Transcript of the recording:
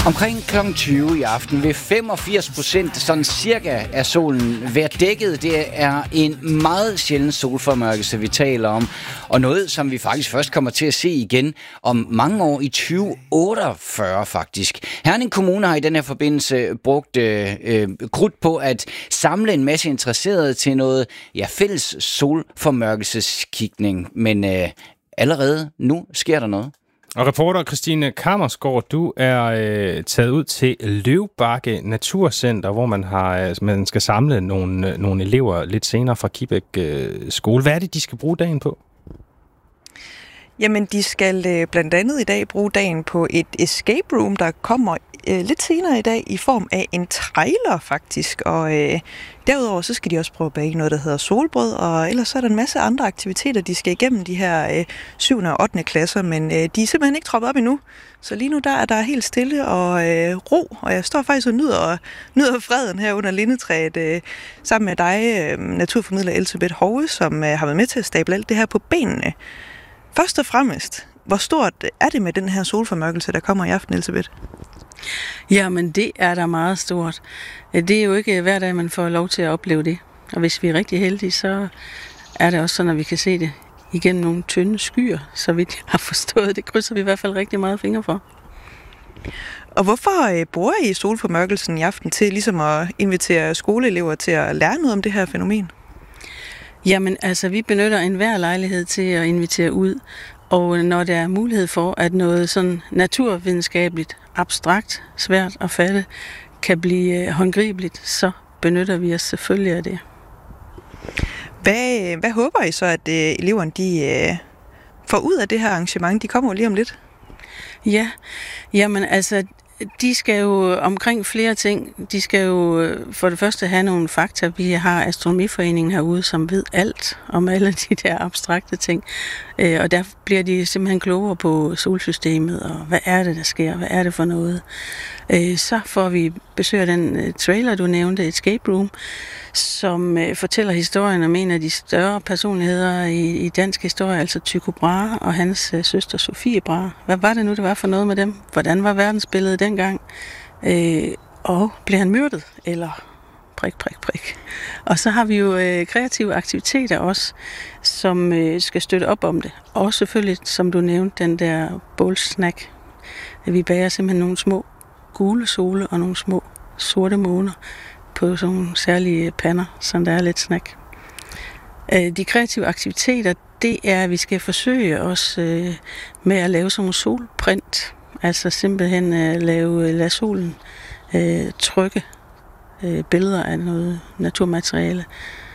Omkring kl. 20 i aften vil 85% sådan cirka af solen være dækket. Det er en meget sjælden solformørkelse, vi taler om. Og noget, som vi faktisk først kommer til at se igen om mange år i 2048 faktisk. Herning Kommune har i den her forbindelse brugt krudt på at samle en masse interesserede til noget fælles solformørkelseskigning. Men allerede nu sker der noget. Og reporter Christine Kammersgaard, du er taget ud til Løvbakke Naturcenter, hvor man skal samle nogle elever lidt senere fra Kibæk skole. Hvad er det, de skal bruge dagen på? Jamen, de skal blandt andet i dag bruge dagen på et escape room, der kommer lidt senere i dag i form af en trailer faktisk. Og derudover så skal de også prøve at bage noget, der hedder solbrød, og ellers så er der en masse andre aktiviteter, de skal igennem, de her 7. og 8. klasser, men de er simpelthen ikke troppet op endnu. Så lige nu der er der helt stille og ro, og jeg står faktisk og nyder freden her under lindetræet sammen med dig, naturformidler Elsebeth Hove, som har været med til at stable alt det her på benene. Først og fremmest, hvor stort er det med den her solformørkelse, der kommer i aften, Elsebeth? Jamen, det er da meget stort. Det er jo ikke hver dag, man får lov til at opleve det. Og hvis vi er rigtig heldige, så er det også sådan, at vi kan se det igennem nogle tynde skyer, så vidt jeg har forstået. Det krydser vi i hvert fald rigtig meget fingre for. Og hvorfor bruger I solformørkelsen i aften til ligesom at invitere skoleelever til at lære noget om det her fænomen? Jamen, altså, vi benytter enhver lejlighed til at invitere ud. Og når der er mulighed for, at noget sådan naturvidenskabeligt, abstrakt, svært at fatte, kan blive håndgribeligt, så benytter vi os selvfølgelig af det. Hvad håber I så, at eleverne de får ud af det her arrangement? De kommer jo lige om lidt. Ja, jamen altså, de skal jo omkring flere ting. De skal jo for det første have nogle fakta. Vi har Astronomiforeningen herude, som ved alt om alle de der abstrakte ting. Og der bliver de simpelthen klogere på solsystemet, og hvad er det, der sker? Hvad er det for noget? Så får vi besøg af den trailer, du nævnte, Escape Room, som fortæller historien om en af de større personligheder i dansk historie, altså Tycho Brahe og hans søster Sofie Brahe. Hvad var det nu, det var for noget med dem? Hvordan var verdensbilledet dengang? Og blev han myrdet? Eller prik. Og så har vi jo kreative aktiviteter også, som skal støtte op om det. Og selvfølgelig, som du nævnte, den der bålsnack. Vi bager simpelthen nogle små gule sole og nogle små sorte måner på sådan nogle særlige pander, så der er lidt snack. De kreative aktiviteter, det er, at vi skal forsøge os med at lave sådan nogle solprint. Altså simpelthen lade solen trykke billeder af noget naturmateriale